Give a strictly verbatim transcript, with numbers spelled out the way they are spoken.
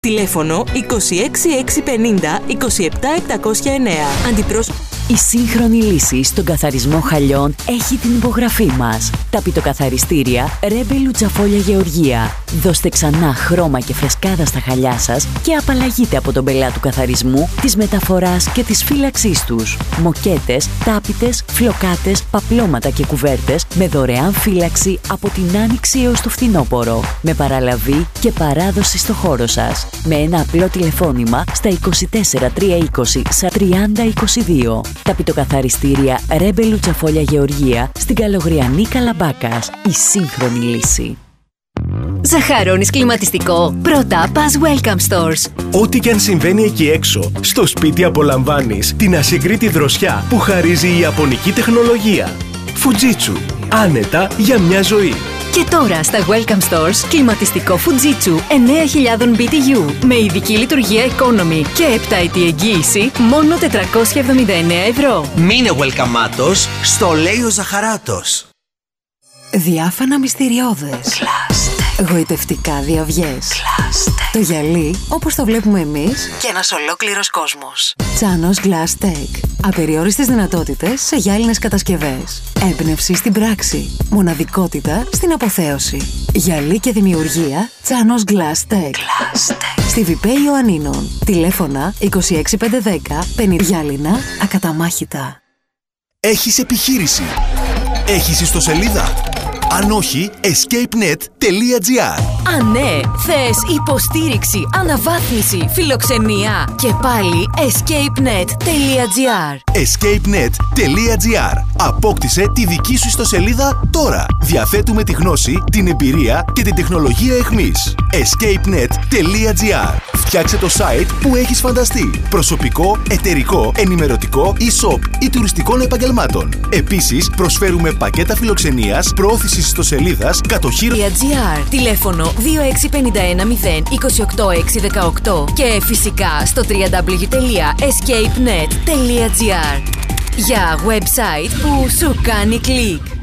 Τηλέφωνο είκοσι έξι εξακόσια πενήντα είκοσι επτά επτακόσια εννέα. Αντιπρόσωπο. Η σύγχρονη λύση στον καθαρισμό χαλιών έχει την υπογραφή μας. Ταπιτοκαθαριστήρια Ρέμπε Λουτσαφόλια Γεωργία. Δώστε ξανά χρώμα και φρεσκάδα στα χαλιά σας και απαλλαγείτε από τον πελά του καθαρισμού, της μεταφοράς και της φύλαξής τους. Μοκέτες, τάπητες, φλοκάτες, παπλώματα και κουβέρτες με δωρεάν φύλαξη από την άνοιξη έως το φθινόπωρο. Με παραλαβή και παράδοση στο χώρο σας. Με ένα απλό τηλεφώνημα στα είκοσι τέσσερα τριακόσια είκοσι τριάντα είκοσι δύο. Ταπιτοκαθαριστήρια Ρέμπε Λουτσαφόλια Γεωργία στην Καλογριανή Καλαμπάκας. Η σύγχρονη λύση. Ζαχαρώνεις κλιματιστικό? Πρώτα πας Welcome Stores. Ό,τι και αν συμβαίνει εκεί έξω, στο σπίτι απολαμβάνεις την ασυγκρίτη δροσιά που χαρίζει η ιαπωνική τεχνολογία. Fujitsu. Άνετα για μια ζωή. Και τώρα στα Welcome Stores, κλιματιστικό Fujitsu εννέα χιλιάδες μπι τι γιου με ειδική λειτουργία economy και επτάετη εγγύηση μόνο τετρακόσια εβδομήντα εννέα ευρώ. Μείνε welcome-άτος, στο λέει ο Ζαχαράτος. Διάφανα μυστηριώδες. Κλάστε. Γοητευτικά διαυγές. Κλάστε. Το γυαλί όπως το βλέπουμε εμείς Και ένας ολόκληρος κόσμος. Τσάνος Glass Tech. Απεριόριστες δυνατότητες σε γυάλινες κατασκευές. Έμπνευση στην πράξη. Μοναδικότητα στην αποθέωση. Γυαλί και δημιουργία Τσάνος Glass Tech. Κλάστε. Στη Βιπέ Ιωαννίνων. Τηλέφωνα είκοσι έξι πεντακόσια δέκα πενήντα. Γυάλινα ακαταμάχητα. Έχεις επιχείρηση? Έχεις ιστοσελίδα? Αν όχι, escape net τελεία gr. Αν ναι, θες υποστήριξη, αναβάθμιση, φιλοξενία και πάλι escape net τελεία gr. escape net τελεία gr. Απόκτησε τη δική σου ιστοσελίδα τώρα. Διαθέτουμε τη γνώση, την εμπειρία και την τεχνολογία εχμής. escape net τελεία gr. Φτιάξε το site που έχεις φανταστεί. Προσωπικό, εταιρικό, ενημερωτικό, e-shop ή τουριστικών επαγγελμάτων. Επίσης, προσφέρουμε πακέτα φιλοξενίας, προώθησης ιστοσελίδας, κατοχύρω... Τηλέφωνο δύο έξι πέντε ένα μηδέν είκοσι οκτώ έξι δεκαοκτώ και φυσικά στο double-u double-u double-u τελεία escape net τελεία gr για website που σου κάνει κλικ.